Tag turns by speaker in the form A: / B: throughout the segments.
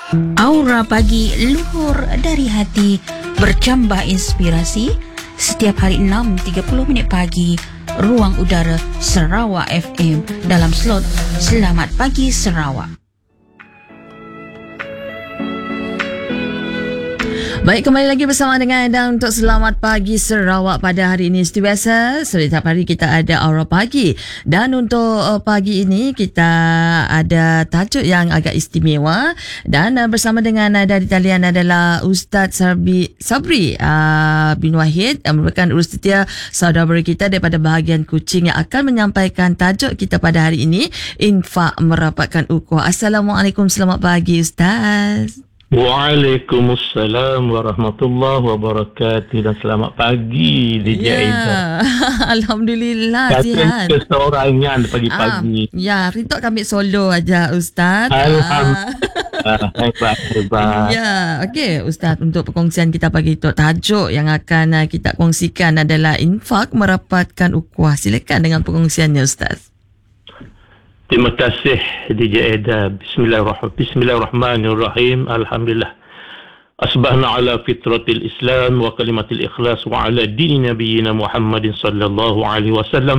A: Aura pagi luhur dari hati, bercambah inspirasi. Setiap hari 6.30 pagi, Ruang Udara Sarawak FM dalam slot Selamat Pagi Sarawak.
B: Baik, kembali lagi bersama dengan Anda untuk Selamat Pagi Sarawak pada hari ini. Seperti biasa, setiap hari kita ada Aura Pagi. Dan untuk pagi ini, kita ada tajuk yang agak istimewa. Dan bersama dengan dari talian adalah Ustaz Sabri bin Wahid, yang merupakan urus setia saudara kita daripada bahagian Kuching, yang akan menyampaikan tajuk kita pada hari ini, Infak Merapatkan Ukhuwah. Assalamualaikum, selamat pagi Ustaz.
C: Waalaikumsalam warahmatullahi wabarakatuh, dan selamat pagi DJ Aida.
B: Alhamdulillah sihat.
C: Keseorangan pagi-pagi.
B: Ya, Ritok kami solo aja Ustaz.
C: Alhamdulillah. Hebat.
B: Ya, okey Ustaz, untuk perkongsian kita pagi itu, tajuk yang akan kita kongsikan adalah infak merapatkan ukhuwah. Silakan dengan perkongsiannya Ustaz.
C: Terima kasih DJ Eda. Bismillahirrahmanirrahim. Alhamdulillah. Asbahna ala fitratil Islam wa kalimatil ikhlas wa ala dini nabiyyina Muhammadin sallallahu alaihi wasallam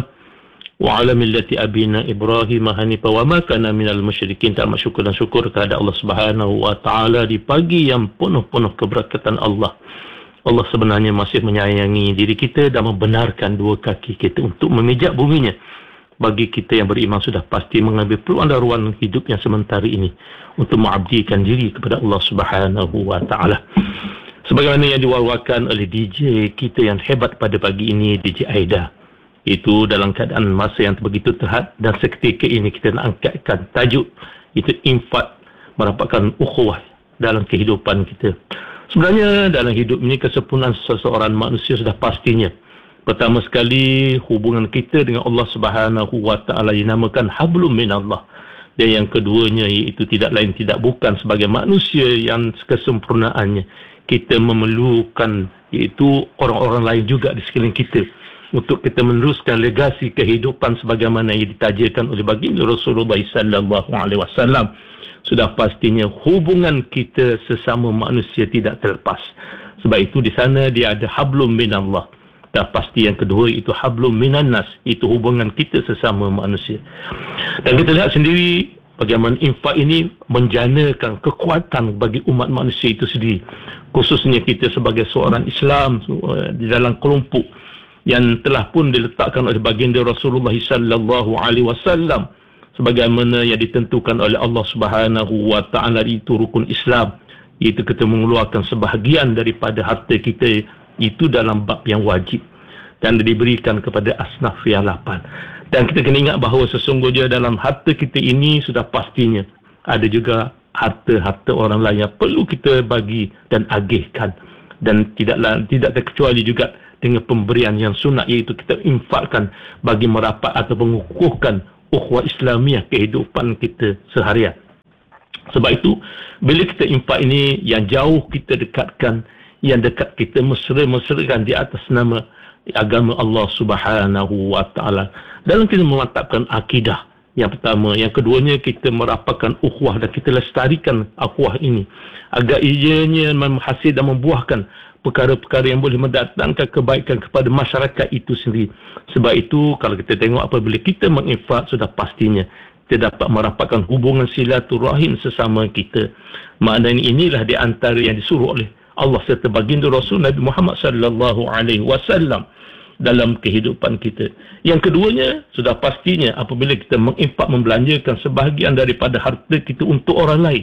C: wa ala millati abina Ibrahim hanifa wa ma kana minal musyrikin. Ta'ala syukur dan syukur kepada Allah Subhanahu wa taala di pagi yang penuh-penuh keberkatan Allah. Allah sebenarnya masih menyayangi diri kita dan membenarkan dua kaki kita untuk memijak buminya. Bagi kita yang beriman, sudah pasti mengambil peluang dan ruang hidup yang sementara ini untuk mengabdikan diri kepada Allah Subhanahu wa taala. Sebagaimana yang diwawakan oleh DJ kita yang hebat pada pagi ini, DJ Aida. Itu dalam keadaan masa yang begitu terhad, dan seketika ini kita nak angkatkan tajuk itu, infak merapatkan ukhuwah dalam kehidupan kita. Sebenarnya dalam hidup ini, kesempurnaan seseorang manusia sudah pastinya, pertama sekali, hubungan kita dengan Allah Subhanahu wa taala dinamakan hablum minallah. Dan yang keduanya, iaitu tidak lain tidak bukan sebagai manusia yang kesempurnaannya, kita memerlukan iaitu orang-orang lain juga di sekeliling kita untuk kita meneruskan legasi kehidupan sebagaimana yang ditajakan oleh baginda Rasulullah sallallahu alaihi wasallam. Sudah pastinya hubungan kita sesama manusia tidak terlepas. Sebab itu di sana dia ada hablum minallah. Dan pasti yang kedua itu hablum minan nas, itu hubungan kita sesama manusia. Dan kita lihat sendiri bagaimana infak ini menjanakan kekuatan bagi umat manusia itu sendiri, khususnya kita sebagai seorang Islam di dalam kelompok yang telah pun diletakkan oleh baginda Rasulullah sallallahu alaihi wasallam sebagaimana yang ditentukan oleh Allah Subhanahu wa taala, itu rukun Islam, iaitu kita mengeluarkan sebahagian daripada harta kita itu dalam bab yang wajib dan diberikan kepada asnaf yang lapar. Dan kita kena ingat bahawa sesungguhnya dalam harta kita ini sudah pastinya ada juga harta-harta orang lain yang perlu kita bagi dan agihkan, dan tidak terkecuali juga dengan pemberian yang sunat, iaitu kita infakkan bagi merapat atau mengukuhkan ukhuwah Islamiah kehidupan kita seharian. Sebab itu bila kita infak ini, yang jauh kita dekatkan, yang dekat kita mesra-mesrakan di atas nama agama Allah Subhanahu wa taala. Dalam kita memantapkan akidah yang pertama, yang keduanya kita merapatkan ukhuwah dan kita lestarikan ukhuwah ini agar ianya menghasil dan membuahkan perkara-perkara yang boleh mendatangkan kebaikan kepada masyarakat itu sendiri. Sebab itu kalau kita tengok apabila kita menginfak, sudah pastinya kita dapat merapatkan hubungan silaturahim sesama kita. Maknanya inilah di antara yang disuruh oleh Allah serta baginda Rasul Nabi Muhammad sallallahu alaihi wasallam dalam kehidupan kita. Yang keduanya, sudah pastinya apabila kita menginfak, membelanjakan sebahagian daripada harta kita untuk orang lain,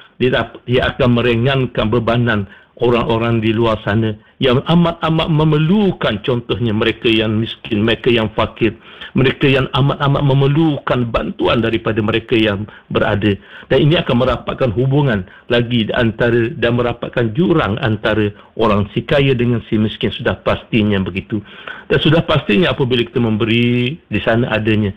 C: dia akan meringankan bebanan orang-orang di luar sana yang amat-amat memerlukan, contohnya mereka yang miskin, mereka yang fakir, mereka yang amat-amat memerlukan bantuan daripada mereka yang berada. Dan ini akan merapatkan hubungan lagi antara dan merapatkan jurang antara orang si kaya dengan si miskin, sudah pastinya begitu. Dan sudah pastinya apabila kita memberi, di sana adanya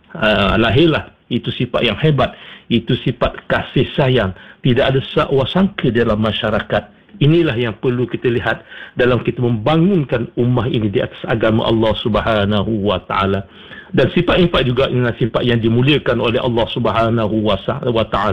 C: lahirlah itu sifat yang hebat, itu sifat kasih sayang, tidak ada sakwa sangka dalam masyarakat. Inilah yang perlu kita lihat dalam kita membangunkan ummah ini di atas agama Allah Subhanahu wa taala. Dan sifat infak juga inilah sifat yang dimuliakan oleh Allah Subhanahu wa taala.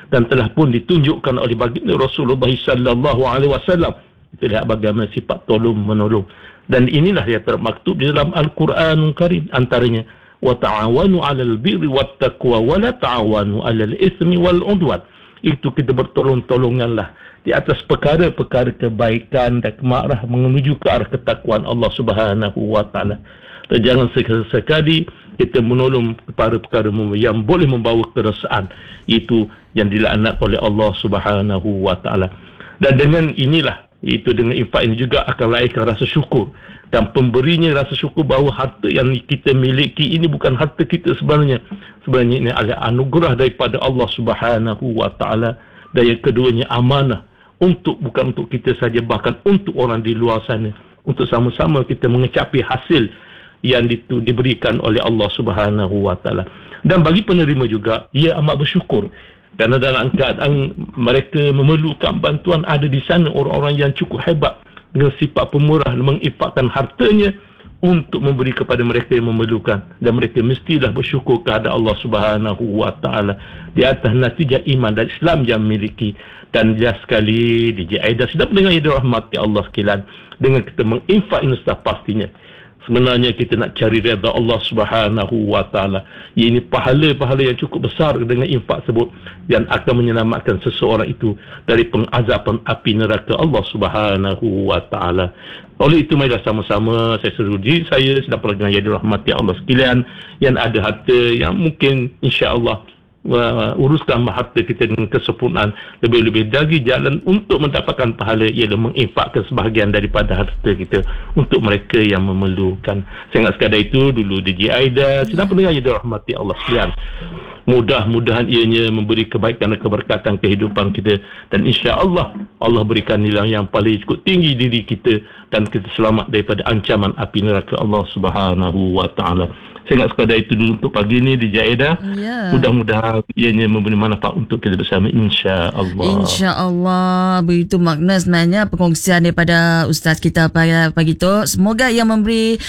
C: dan telah pun ditunjukkan oleh baginda Rasulullah sallallahu alaihi wasallam. Kita lihat bagaimana sifat tolong menolong, dan inilah yang termaktub di dalam Al-Quranul Karim, antaranya wa ta'awanu 'alal birri wat taqwa wa la ta'awanu 'alal itsmi wal 'udwan. Itu kita bertolong-tolonganlah di atas perkara-perkara kebaikan dan kemarah menuju ke arah ketakwaan Allah Subhanahu wa taala. Dan jangan sekali-sekali kita menolong perkara-perkara yang boleh membawa kerasaan, itu yang dilaknat oleh Allah Subhanahu wa taala. Dan dengan inilah, itu dengan infak ini juga akan lahirkan rasa syukur, dan pemberinya rasa syukur bahawa harta yang kita miliki ini bukan harta kita sebenarnya ini adalah anugerah daripada Allah Subhanahu wa taala, dan yang keduanya amanah bukan untuk kita saja, bahkan untuk orang di luar sana, untuk sama-sama kita mengecapi hasil yang diberikan oleh Allah Subhanahu wa taala. Dan bagi penerima juga, ia amat bersyukur kerana dalam keadaan mereka memerlukan bantuan, ada di sana orang-orang yang cukup hebat dengan sifat pemurah, menginfakkan hartanya untuk memberi kepada mereka yang memerlukan, dan mereka mestilah bersyukur kepada Allah Subhanahu wa taala di atas natijah iman dan Islam yang miliki. Dan jelas sekali DJ Aida sudah mendengar yang dirahmati Allah sekalian, dengan kita menginfak ini sudah pastinya sebenarnya kita nak cari redha Allah Subhanahu wa taala. Ini pahala-pahala yang cukup besar dengan infak tersebut, yang akan menyelamatkan seseorang itu dari pengazaban api neraka Allah Subhanahu wa taala. Oleh itu, marilah sama-sama saya seru diri saya sedang pendengar yang dirahmati Allah sekalian, yang ada harta yang mungkin insya-Allah uruskan harta kita dengan kesempurnaan, lebih-lebih lagi jalan untuk mendapatkan pahala ialah menginfakkan sebahagian daripada harta kita untuk mereka yang memerlukan. Saya ingat sekadar itu dulu DJ Aida sedang pendengar yang dirahmati Allah sekalian. Mudah-mudahan ianya memberi kebaikan dan keberkatan kehidupan kita, dan insya-Allah Allah berikan nilai yang paling cukup tinggi diri kita, dan kita selamat daripada ancaman api neraka Allah Subhanahu wa taala. Saya ingat sekadar itu dulu untuk pagi ini DJ Aida. Mudah-mudahan ianya memberi manfaat untuk kita bersama, insya-Allah.
B: Insya-Allah. Begitu makna sebenarnya perkongsian daripada ustaz kita pada pagi itu. Semoga ia memberi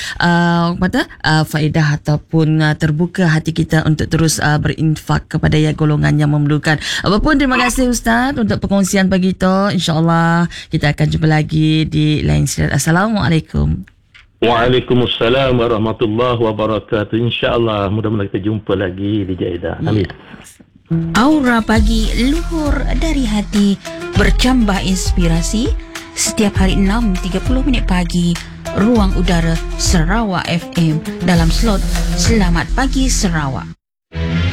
B: faedah ataupun terbuka hati kita untuk terus berinfak kepada yang golongan yang memerlukan. Apapun, terima kasih ustaz untuk perkongsian pagi itu. Insya-Allah kita akan jumpa lagi di lain siaran. Assalamualaikum.
C: Waalaikumsalam warahmatullahi wabarakatuh. InsyaAllah mudah-mudahan kita jumpa lagi di Jaida. Amin.
A: Aura Pagi, luhur dari hati, bercambah inspirasi. Setiap hari 6.30 pagi, Ruang Udara Sarawak FM dalam slot Selamat Pagi Sarawak.